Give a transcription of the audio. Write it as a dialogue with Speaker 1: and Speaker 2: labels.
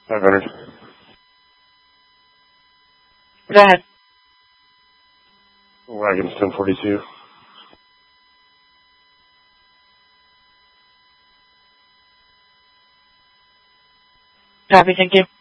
Speaker 1: 500.
Speaker 2: Go ahead.
Speaker 1: Wagons 1042.
Speaker 2: Copy, thank you.